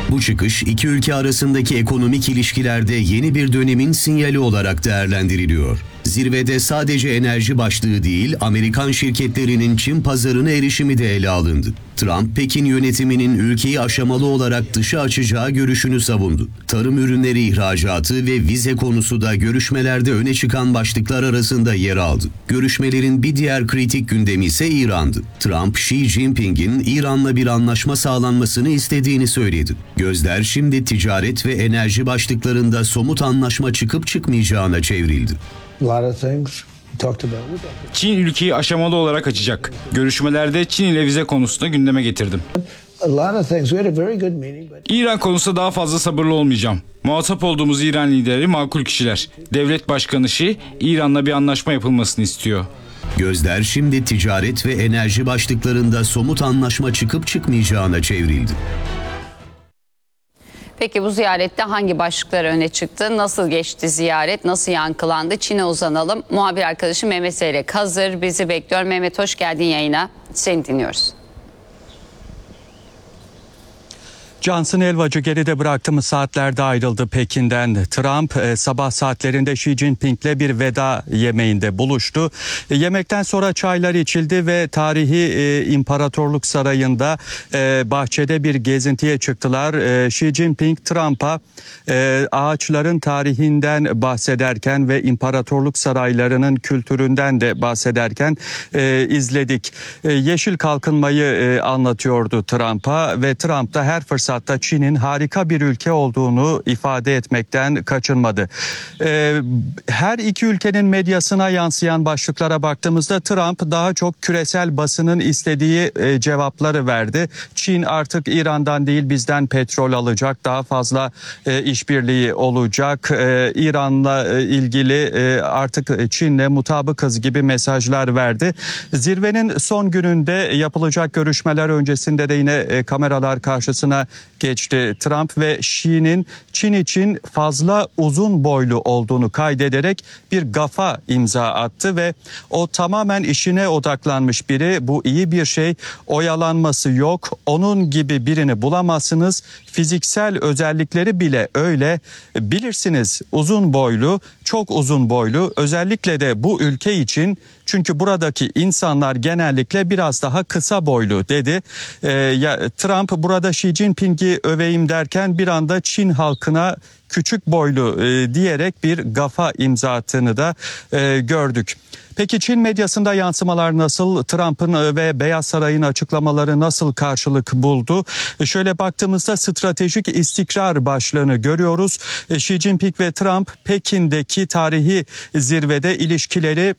Bu çıkış iki ülke arasındaki ekonomik ilişkilerde yeni bir dönemin sinyali olarak değerlendiriliyor. Zirvede sadece enerji başlığı değil, Amerikan şirketlerinin Çin pazarına erişimi de ele alındı. Trump, Pekin yönetiminin ülkeyi aşamalı olarak dışa açacağı görüşünü savundu. Tarım ürünleri ihracatı ve vize konusu da görüşmelerde öne çıkan başlıklar arasında yer aldı. Görüşmelerin bir diğer kritik gündemi ise İran'dı. Trump, Xi Jinping'in İran'la bir anlaşma sağlanmasını istediğini söyledi. Gözler şimdi ticaret ve enerji başlıklarında somut anlaşma çıkıp çıkmayacağına çevrildi. Çin ülkeyi aşamalı olarak açacak. Görüşmelerde Çin ile vize konusunda gündeme getirdim. İran konusunda daha fazla sabırlı olmayacağım. Muhatap olduğumuz İran lideri makul kişiler. Devlet başkanı Xi, İran'la bir anlaşma yapılmasını istiyor. Gözler şimdi ticaret ve enerji başlıklarında somut anlaşma çıkıp çıkmayacağına çevrildi. Peki bu ziyarette hangi başlıklar öne çıktı? Nasıl geçti ziyaret? Nasıl yankılandı? Çin'e uzanalım. Muhabir arkadaşım Mehmet Seyrek hazır. Bizi bekliyor. Mehmet hoş geldin yayına. Seni dinliyoruz. Cansın Elvacı geride bıraktığımız saatlerde ayrıldı Pekin'den. Trump sabah saatlerinde Xi Jinping'le bir veda yemeğinde buluştu. Yemekten sonra çaylar içildi ve tarihi İmparatorluk Sarayı'nda bahçede bir gezintiye çıktılar. Xi Jinping Trump'a ağaçların tarihinden bahsederken ve İmparatorluk saraylarının kültüründen de bahsederken izledik. Yeşil kalkınmayı anlatıyordu Trump'a ve Trump da her fırsatta Çin'in harika bir ülke olduğunu ifade etmekten kaçınmadı. Her iki ülkenin medyasına yansıyan başlıklara baktığımızda Trump daha çok küresel basının istediği cevapları verdi. Çin artık İran'dan değil bizden petrol alacak, daha fazla işbirliği olacak. İran'la ilgili artık Çin'le mutabıkız gibi mesajlar verdi. Zirvenin son gününde yapılacak görüşmeler öncesinde de yine kameralar karşısına geçti. Trump ve Xi'nin Çin için fazla uzun boylu olduğunu kaydederek bir gafa imza attı ve o tamamen işine odaklanmış biri. Bu iyi bir şey. Oyalanması yok. Onun gibi birini bulamazsınız. Fiziksel özellikleri bile öyle. Bilirsiniz uzun boylu, çok uzun boylu. Özellikle de bu ülke için, çünkü buradaki insanlar genellikle biraz daha kısa boylu dedi. Trump burada Xi Jinping'i öveyim derken bir anda Çin halkına küçük boylu diyerek bir gafa imza attığını da gördük. Peki Çin medyasında yansımalar nasıl? Trump'ın ve Beyaz Saray'ın açıklamaları nasıl karşılık buldu? Şöyle baktığımızda stratejik istikrar başlığını görüyoruz. Xi Jinping ve Trump Pekin'deki tarihi zirvede ilişkileri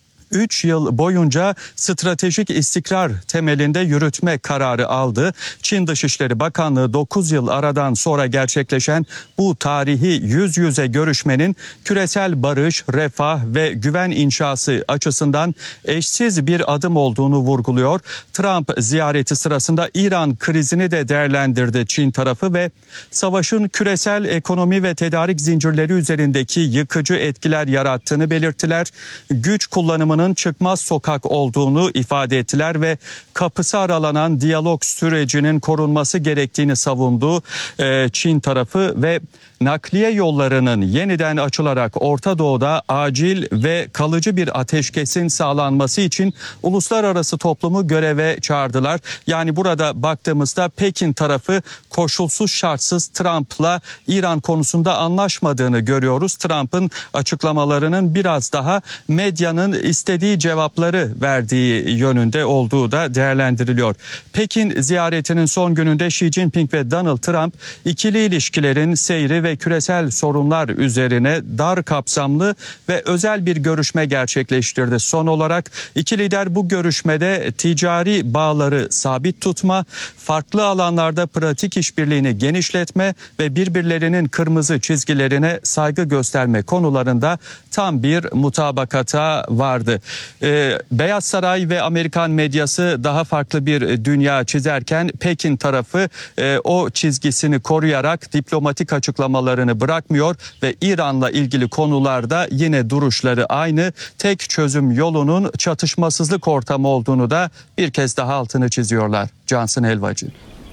3 yıl boyunca stratejik istikrar temelinde yürütme kararı aldı. Çin Dışişleri Bakanlığı 9 yıl aradan sonra gerçekleşen bu tarihi yüz yüze görüşmenin küresel barış, refah ve güven inşası açısından eşsiz bir adım olduğunu vurguluyor. Trump ziyareti sırasında İran krizini de değerlendirdi Çin tarafı ve savaşın küresel ekonomi ve tedarik zincirleri üzerindeki yıkıcı etkiler yarattığını belirttiler. Güç kullanımının çıkmaz sokak olduğunu ifade ettiler ve kapısı aralanan diyalog sürecinin korunması gerektiğini savundu Çin tarafı ve nakliye yollarının yeniden açılarak Orta Doğu'da acil ve kalıcı bir ateşkesin sağlanması için uluslararası toplumu göreve çağırdılar. Yani burada baktığımızda Pekin tarafı koşulsuz şartsız Trump'la İran konusunda anlaşmadığını görüyoruz. Trump'ın açıklamalarının biraz daha medyanın istediği cevapları verdiği yönünde olduğu da değerlendiriliyor. Pekin ziyaretinin son gününde Xi Jinping ve Donald Trump ikili ilişkilerin seyri ve küresel sorunlar üzerine dar kapsamlı ve özel bir görüşme gerçekleştirdi. Son olarak iki lider bu görüşmede ticari bağları sabit tutma, farklı alanlarda pratik işbirliğini genişletme ve birbirlerinin kırmızı çizgilerine saygı gösterme konularında tam bir mutabakata vardı. Beyaz Saray ve Amerikan medyası daha farklı bir dünya çizerken Pekin tarafı o çizgisini koruyarak diplomatik açıklamalarını bırakmıyor ve İran'la ilgili konularda yine duruşları aynı. Tek çözüm yolunun çatışmasızlık ortamı olduğunu da bir kez daha altını çiziyorlar. Cansın Elvacı.